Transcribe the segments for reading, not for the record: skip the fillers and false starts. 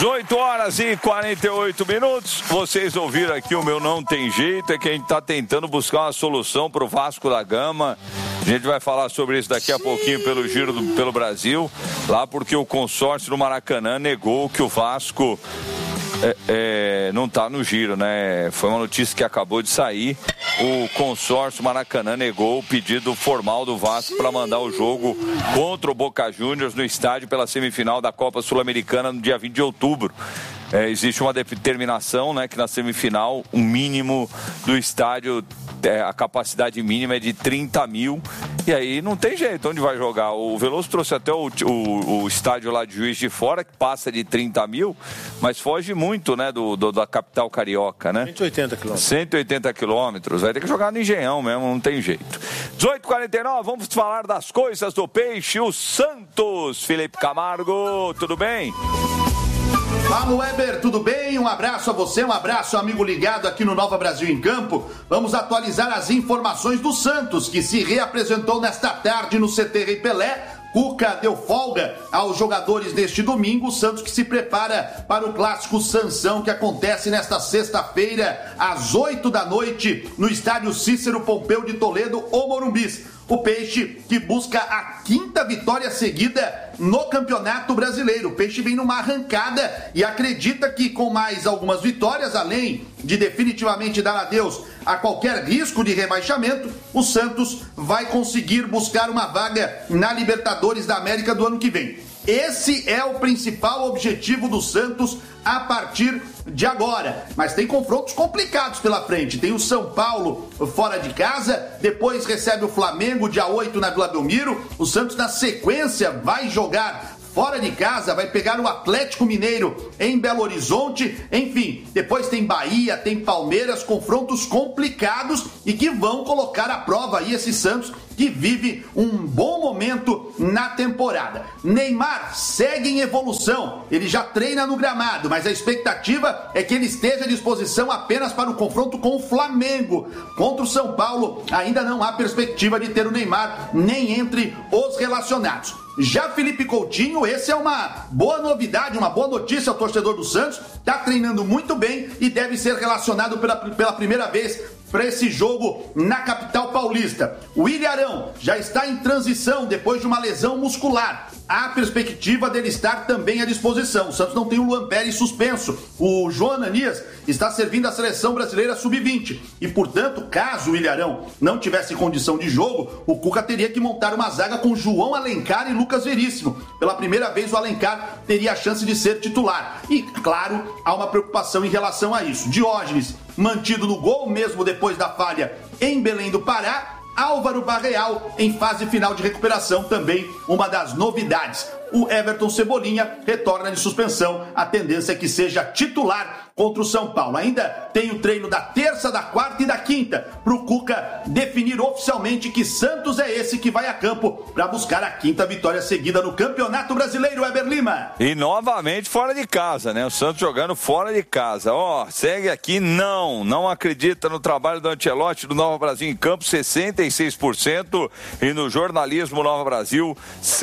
18h48. Vocês ouviram aqui o meu não tem jeito, é que a gente está tentando buscar uma solução para o Vasco da Gama. A gente vai falar sobre isso daqui a pouquinho pelo Giro pelo Brasil, lá porque o consórcio do Maracanã negou que o Vasco não está no Giro, né? Foi uma notícia que acabou de sair. O consórcio Maracanã negou o pedido formal do Vasco para mandar o jogo contra o Boca Juniors no estádio pela semifinal da Copa Sul-Americana no dia 20 de outubro. Existe uma determinação, né, que na semifinal o mínimo do estádio, a capacidade mínima é de 30 mil, e aí não tem jeito, onde vai jogar? O Veloso trouxe até o estádio lá de Juiz de Fora, que passa de 30 mil, mas foge muito, né, da capital carioca, né? 180 quilômetros. 180 quilômetros, vai ter que jogar no Engenhão mesmo, não tem jeito. 18h49, vamos falar das coisas do peixe, o Santos. Felipe Camargo, tudo bem? Fala, Weber, tudo bem? Um abraço a você, um abraço, amigo ligado aqui no Nova Brasil em Campo. Vamos atualizar as informações do Santos, que se reapresentou nesta tarde no CT Rei Pelé. Cuca deu folga aos jogadores neste domingo. O Santos que se prepara para o clássico Sansão, que acontece nesta sexta-feira, às 8 da noite, no estádio Cícero Pompeu de Toledo, o Morumbis. O Peixe que busca a 5ª vitória seguida no Campeonato Brasileiro. O Peixe vem numa arrancada e acredita que com mais algumas vitórias, além de definitivamente dar adeus a qualquer risco de rebaixamento, o Santos vai conseguir buscar uma vaga na Libertadores da América do ano que vem. Esse é o principal objetivo do Santos a partir de agora. Mas tem confrontos complicados pela frente. Tem o São Paulo fora de casa, depois recebe o Flamengo dia 8 na Vila Belmiro. O Santos na sequência vai jogar fora de casa, vai pegar o Atlético Mineiro em Belo Horizonte. Enfim, depois tem Bahia, tem Palmeiras, confrontos complicados e que vão colocar à prova aí esse Santos que vive um bom momento na temporada. Neymar segue em evolução, ele já treina no gramado, mas a expectativa é que ele esteja à disposição apenas para o confronto com o Flamengo. Contra o São Paulo, ainda não há perspectiva de ter o Neymar nem entre os relacionados. Já Felipe Coutinho, esse é uma boa novidade, uma boa notícia ao torcedor do Santos, está treinando muito bem e deve ser relacionado pela primeira vez para esse jogo na capital paulista. O William Arão já está em transição depois de uma lesão muscular. Há perspectiva dele estar também à disposição. O Santos não tem o Luan Pérez suspenso. O João Ananias está servindo a seleção brasileira sub-20. E, portanto, caso o William Arão não tivesse condição de jogo, o Cuca teria que montar uma zaga com João Alencar e Lucas Veríssimo. Pela primeira vez, o Alencar teria a chance de ser titular. E, claro, há uma preocupação em relação a isso. Diógenes, mantido no gol mesmo depois da falha em Belém do Pará. Álvaro Barreal em fase final de recuperação, também uma das novidades. O Everton Cebolinha retorna de suspensão, a tendência é que seja titular contra o São Paulo. Ainda tem o treino da terça, da quarta e da quinta, para o Cuca definir oficialmente que Santos é esse que vai a campo para buscar a 5ª vitória seguida no Campeonato Brasileiro, Weber Lima. E novamente fora de casa, né? O Santos jogando fora de casa. Segue aqui, não acredita no trabalho do Ancelotti do Nova Brasil em Campo, 66%, e no jornalismo Nova Brasil,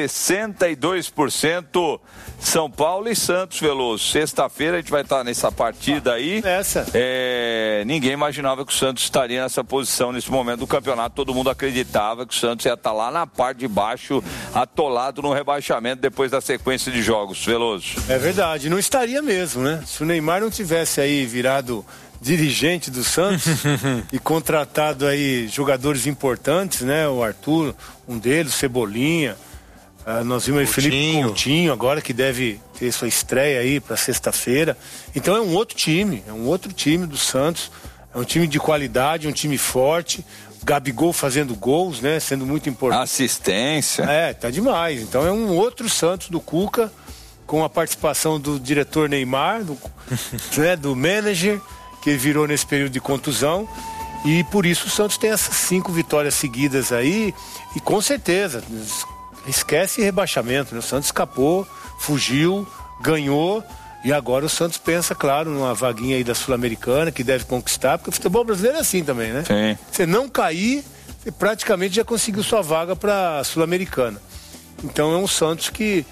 62%. São Paulo e Santos, Veloso. Sexta-feira a gente vai estar nessa partida aí. Ninguém imaginava que o Santos estaria nessa posição nesse momento do campeonato. Todo mundo acreditava que o Santos ia estar lá na parte de baixo, atolado no rebaixamento depois da sequência de jogos, Veloso. É verdade, não estaria mesmo, né? Se o Neymar não tivesse aí virado dirigente do Santos e contratado aí jogadores importantes, né? O Arthur, um deles, Cebolinha. Nós vimos aí Felipe Coutinho agora, que deve ter sua estreia aí para sexta-feira. Então é um outro time do Santos, é um time de qualidade, um time forte. Gabigol fazendo gols, né, sendo muito importante. Assistência. Tá demais. Então é um outro Santos do Cuca, com a participação do diretor Neymar, do manager, que virou nesse período de contusão. E por isso o Santos tem essas 5 vitórias seguidas aí, e com certeza esquece rebaixamento, né? O Santos escapou, fugiu, ganhou, e agora o Santos pensa, claro, numa vaguinha aí da Sul-Americana que deve conquistar, porque o futebol brasileiro é assim também, né? Sim. Você não cair, você praticamente já conseguiu sua vaga para a Sul-Americana. Então é um Santos que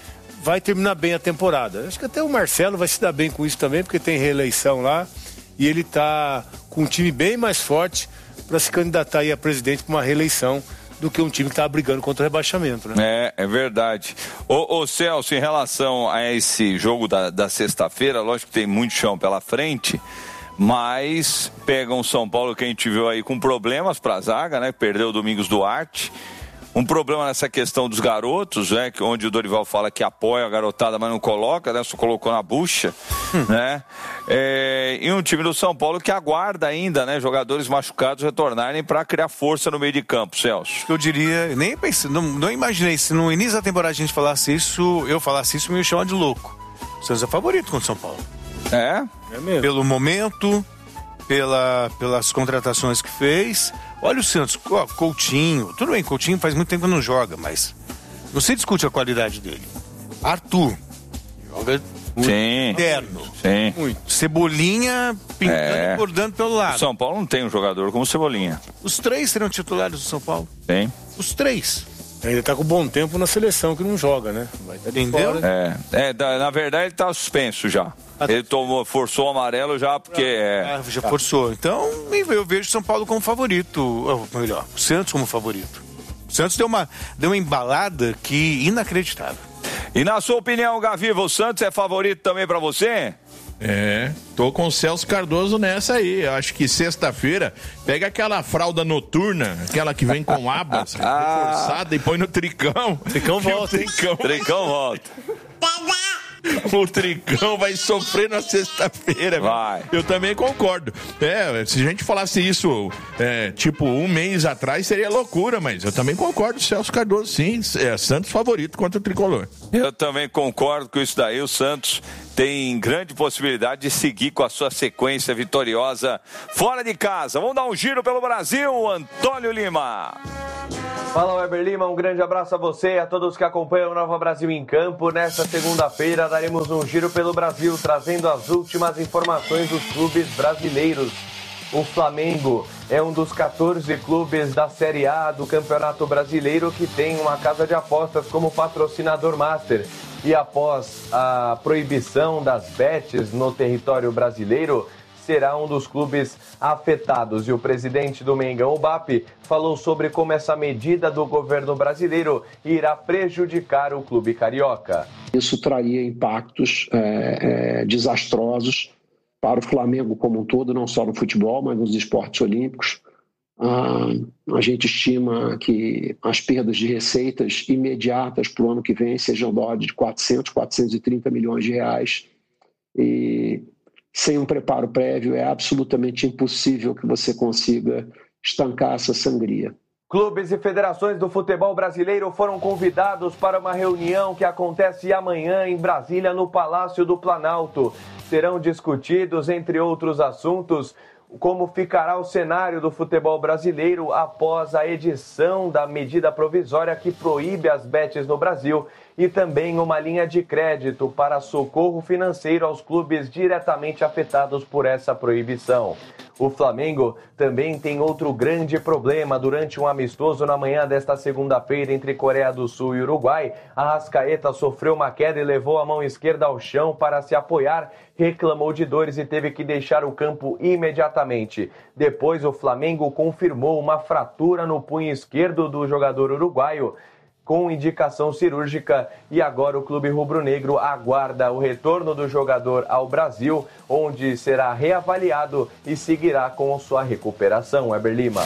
vai terminar bem a temporada. Acho que até o Marcelo vai se dar bem com isso também, porque tem reeleição lá e ele está com um time bem mais forte para se candidatar aí a presidente para uma reeleição do que um time que está brigando contra o rebaixamento, né? É verdade. Ô Celso, em relação a esse jogo da sexta-feira, lógico que tem muito chão pela frente, mas pega um São Paulo que a gente viu aí com problemas para a zaga, né? Perdeu o Domingos Duarte. Um problema nessa questão dos garotos, né? Onde o Dorival fala que apoia a garotada, mas não coloca, né? Só colocou na bucha, né? E um time do São Paulo que aguarda ainda, né? Jogadores machucados retornarem para criar força no meio de campo, Celso. Eu diria, nem pensei, não imaginei, se no início da temporada a gente falasse isso, me chama de louco. O Santos é favorito contra o São Paulo. É mesmo. Pelo momento, pelas contratações que fez. Olha o Santos, Coutinho, tudo bem, Coutinho faz muito tempo que não joga, mas não se discute a qualidade dele. Arthur, joga interno. Sim. Muito. Cebolinha pintando e bordando pelo lado. O São Paulo não tem um jogador como Cebolinha. Os 3 serão titulares do São Paulo? Tem. Os 3. Ainda tá com bom tempo na seleção que não joga, né? Vai estar de fora. Na verdade ele tá suspenso já. Ele forçou o amarelo já porque já forçou. Então eu vejo São Paulo como favorito, ou melhor, o Santos como favorito. O Santos deu uma embalada que inacreditável. E na sua opinião, Gaviva, o Santos é favorito também pra você? Tô com o Celso Cardoso nessa aí. Eu acho que sexta-feira pega aquela fralda noturna, aquela que vem com abas reforçada e põe no tricão. Tricão volta. Tricão volta. O Tricão vai sofrer na sexta-feira. Vai. Eu também concordo. Se a gente falasse isso tipo um mês atrás seria loucura, mas eu também concordo. Celso Cardoso, sim, Santos favorito contra o Tricolor. Eu também concordo com isso daí. O Santos tem grande possibilidade de seguir com a sua sequência vitoriosa fora de casa. Vamos dar um giro pelo Brasil, Antônio Lima. Fala, Weber Lima, um grande abraço a você e a todos que acompanham o Nova Brasil em Campo. Nesta segunda-feira daremos um giro pelo Brasil, trazendo as últimas informações dos clubes brasileiros. O Flamengo é um dos 14 clubes da Série A do Campeonato Brasileiro que tem uma casa de apostas como patrocinador master. E após a proibição das bets no território brasileiro, será um dos clubes afetados. E o presidente do Mengão, o BAP, falou sobre como essa medida do governo brasileiro irá prejudicar o clube carioca. Isso traria impactos desastrosos para o Flamengo como um todo, não só no futebol, mas nos esportes olímpicos. A gente estima que as perdas de receitas imediatas para o ano que vem sejam da ordem de 430 milhões de reais. E sem um preparo prévio é absolutamente impossível que você consiga estancar essa sangria. Clubes e federações do futebol brasileiro foram convidados para uma reunião que acontece amanhã em Brasília, no Palácio do Planalto. Serão discutidos, entre outros assuntos, como ficará o cenário do futebol brasileiro após a edição da medida provisória que proíbe as bets no Brasil e também uma linha de crédito para socorro financeiro aos clubes diretamente afetados por essa proibição. O Flamengo também tem outro grande problema. Durante um amistoso na manhã desta segunda-feira entre Coreia do Sul e Uruguai, Arrascaeta sofreu uma queda e levou a mão esquerda ao chão para se apoiar, reclamou de dores e teve que deixar o campo imediatamente. Depois, o Flamengo confirmou uma fratura no punho esquerdo do jogador uruguaio, com indicação cirúrgica, e agora o clube rubro-negro aguarda o retorno do jogador ao Brasil, onde será reavaliado e seguirá com sua recuperação. Weber Lima.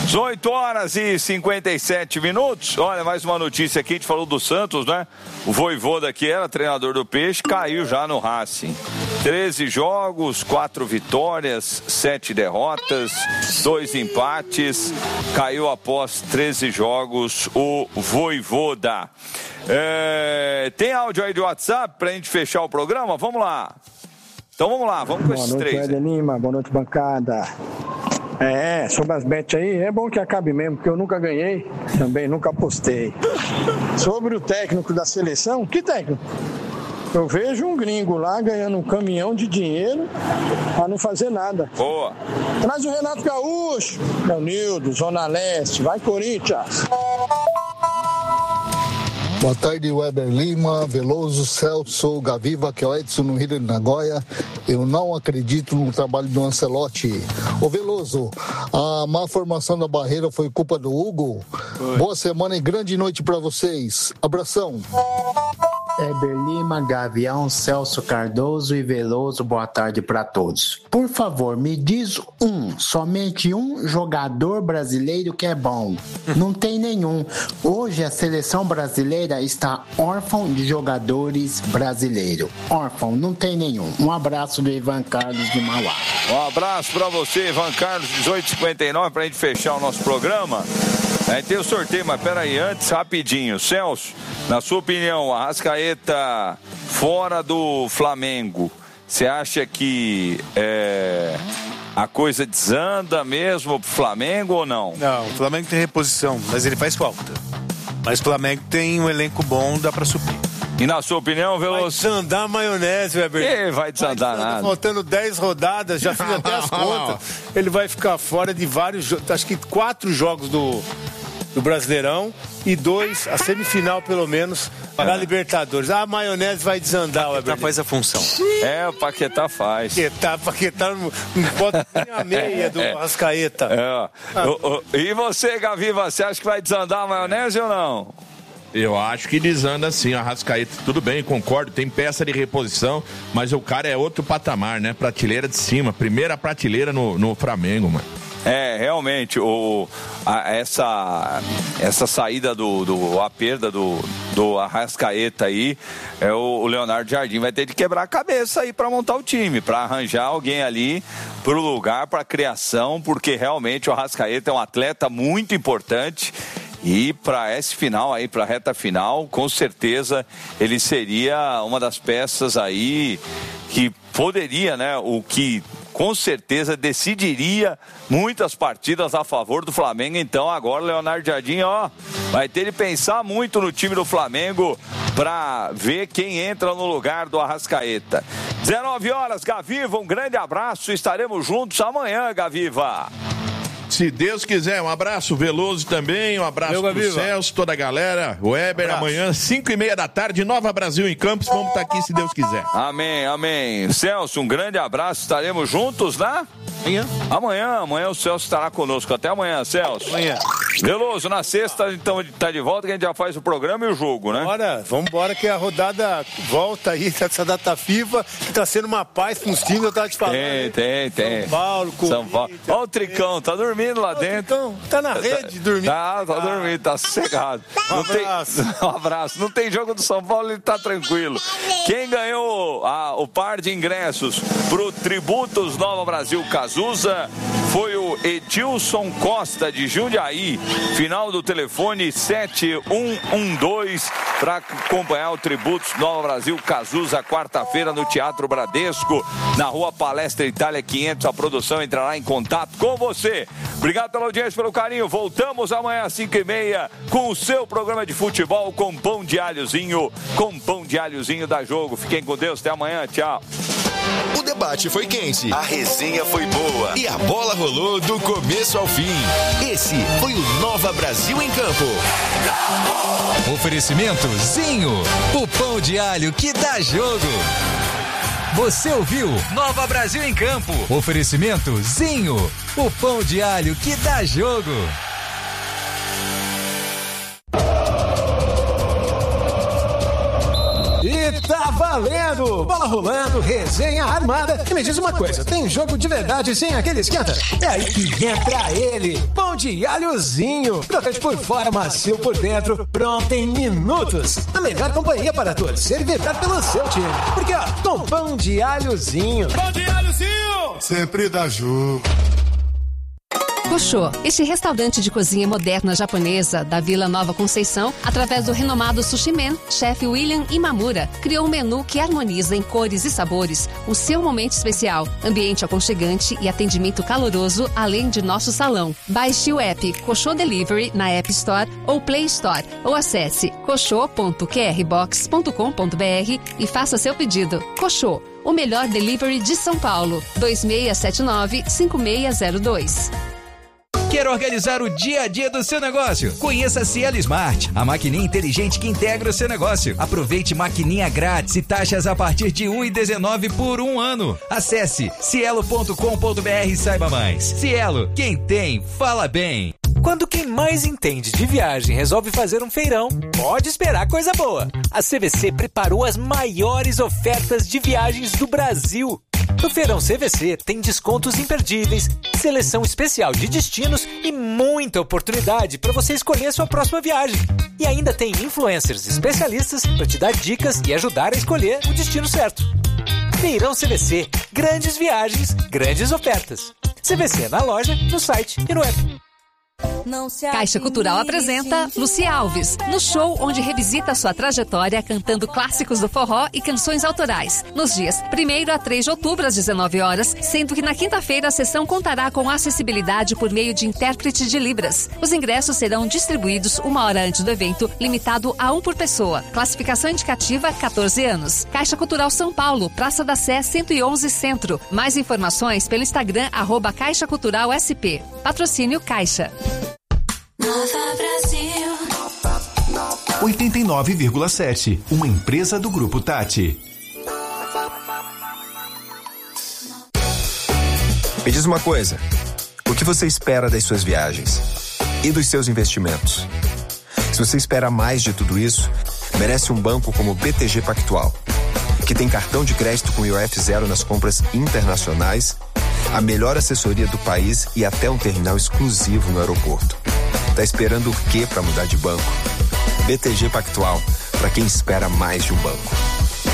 8h57. Olha, mais uma notícia aqui, a gente falou do Santos, né? O Vojvoda, que era treinador do Peixe, caiu já no Racing. 13 jogos, 4 vitórias, 7 derrotas, 2 empates. Caiu após 13 jogos o Vojvoda. Tem áudio aí de WhatsApp pra gente fechar o programa? Vamos lá. Então vamos lá, vamos com esses três. Boa noite, Weber Lima. Boa noite, bancada. Sobre as bets aí, é bom que acabe mesmo, porque eu nunca ganhei, também nunca apostei. Sobre o técnico da seleção, que técnico? Eu vejo um gringo lá ganhando um caminhão de dinheiro para não fazer nada. Boa. Traz o Renato Gaúcho, Leonildo, Zona Leste, vai Corinthians. Boa tarde, Weber Lima, Veloso, Celso, Gaviva, que é o Edson no Rio de Nagoya. Eu não acredito no trabalho do Ancelotti. Ô Veloso, a má formação da Barreira foi culpa do Hugo? Boa semana e grande noite pra vocês. Abração. Weber Lima, Gavião, Celso Cardoso e Veloso, boa tarde para todos. Por favor, me diz somente um jogador brasileiro que é bom. Não tem nenhum. Hoje a seleção brasileira está órfã de jogadores brasileiros. Órfão, não tem nenhum. Um abraço do Ivan Carlos de Mauá. Um abraço para você, Ivan Carlos, 18h59, pra gente fechar o nosso programa. Aí tem o sorteio, mas peraí, antes, rapidinho. Celso, na sua opinião, a Arrascaeta fora do Flamengo, você acha que a coisa desanda mesmo pro Flamengo ou não? Não, o Flamengo tem reposição, mas ele faz falta. Mas o Flamengo tem um elenco bom, dá pra suprir. E na sua opinião, Veloso? Vai desandar a maionese, Weber. Vai desandar nada. Faltando 10 rodadas, já fiz até as contas. Ele vai ficar fora de vários jogos, acho que 4 jogos do Brasileirão e 2, a semifinal pelo menos, da Libertadores. A maionese vai desandar, Weber. Paquetá faz a função. O Paquetá faz. Paquetá não pode ter a meia do Arrascaeta. E você, Gaviva, você acha que vai desandar a maionese ou não? Eu acho que desanda sim, a Arrascaeta, tudo bem, concordo, tem peça de reposição, mas o cara é outro patamar, né? Prateleira de cima, primeira prateleira no Flamengo, mano. Realmente, essa saída a perda do Arrascaeta aí, o Leonardo Jardim vai ter de quebrar a cabeça aí para montar o time, para arranjar alguém ali pro lugar, para criação, porque realmente o Arrascaeta é um atleta muito importante. E para esse final aí, para a reta final, com certeza ele seria uma das peças aí que poderia, né? O que com certeza decidiria muitas partidas a favor do Flamengo. Então agora o Leonardo Jardim, vai ter de pensar muito no time do Flamengo para ver quem entra no lugar do Arrascaeta. 19 horas, Gaviva, um grande abraço, estaremos juntos amanhã, Gaviva. Se Deus quiser, um abraço, Veloso também, um abraço pro Celso, toda a galera, Weber, amanhã, 5h30 da tarde, Nova Brasil em Campos, vamos estar aqui se Deus quiser. Amém, amém. Celso, um grande abraço, estaremos juntos, né? Amanhã o Celso estará conosco. Até amanhã, Celso. Amanhã. Veloso, na sexta, então, tá de volta, que a gente já faz o programa e o jogo, né? Vamos embora que a rodada volta aí, essa data FIFA, que tá sendo uma paz com os times, eu tava te falando. Tem. São Paulo. Olha o Tricão, tá dormindo lá dentro. Tricão, tá na rede, dormindo. Tá dormindo, tá sossegado. Um abraço. Não tem jogo do São Paulo, ele tá tranquilo. Quem ganhou o par de ingressos pro Tributos Nova Brasil Cazuza foi o Edilson Costa de Jundiaí, final do telefone 7112, para acompanhar o Tributos Nova Brasil Cazuza, quarta-feira no Teatro Bradesco, na Rua Palestra Itália 500. A produção entrará em contato com você. Obrigado pela audiência, pelo carinho. Voltamos amanhã às 5h30 com o seu programa de futebol com pão de alhozinho, da Jogo. Fiquem com Deus, até amanhã, tchau. O debate foi quente, a resenha foi boa e a bola rolou do começo ao fim. Esse foi o Nova Brasil em Campo. Oferecimento Zinho, o pão de alho que dá jogo. Você ouviu Nova Brasil em Campo. Oferecimento Zinho, o pão de alho que dá jogo. E tá valendo! Bola rolando, resenha armada. E me diz uma coisa, tem jogo de verdade sem aquele esquenta? É aí que entra ele, pão de alhozinho. Crocante por fora, macio por dentro, pronto em minutos. A melhor companhia para torcer e vibrar pelo seu time. Porque com pão de alhozinho. Pão de alhozinho! Sempre dá jogo. Koshô, este restaurante de cozinha moderna japonesa da Vila Nova Conceição, através do renomado Sushi Man, chefe William Imamura, criou um menu que harmoniza em cores e sabores o seu momento especial, ambiente aconchegante e atendimento caloroso, além de nosso salão. Baixe o app Koshô Delivery na App Store ou Play Store, ou acesse koshô.qrbox.com.br e faça seu pedido. Koshô, o melhor delivery de São Paulo, 2679-5602. Quer organizar o dia a dia do seu negócio? Conheça a Cielo Smart, a maquininha inteligente que integra o seu negócio. Aproveite maquininha grátis e taxas a partir de R$ 1,19 por 1 ano. Acesse cielo.com.br e saiba mais. Cielo, quem tem, fala bem. Quando quem mais entende de viagem resolve fazer um feirão, pode esperar coisa boa. A CVC preparou as maiores ofertas de viagens do Brasil. No Feirão CVC tem descontos imperdíveis, seleção especial de destinos e muita oportunidade para você escolher sua próxima viagem. E ainda tem influencers especialistas para te dar dicas e ajudar a escolher o destino certo. Feirão CVC, grandes viagens, grandes ofertas. CVC na loja, no site e no app. Caixa Cultural apresenta Luci Alves, no show onde revisita sua trajetória cantando clássicos do forró e canções autorais. Nos dias 1º a 3 de outubro, às 19 horas, sendo que na quinta-feira a sessão contará com acessibilidade por meio de intérprete de Libras. Os ingressos serão distribuídos 1 hora antes do evento, limitado a 1 por pessoa. Classificação indicativa 14 anos. Caixa Cultural São Paulo, Praça da Sé 111 Centro. Mais informações pelo Instagram @Caixa Cultural SP. Patrocínio Caixa. Nova Brasil 89,7, uma empresa do Grupo Tati. Me diz uma coisa, o que você espera das suas viagens e dos seus investimentos? Se você espera mais de tudo isso, merece um banco como o BTG Pactual, que tem cartão de crédito com IOF zero nas compras internacionais, a melhor assessoria do país e até um terminal exclusivo no aeroporto. Tá esperando o quê para mudar de banco? BTG Pactual, para quem espera mais de um banco.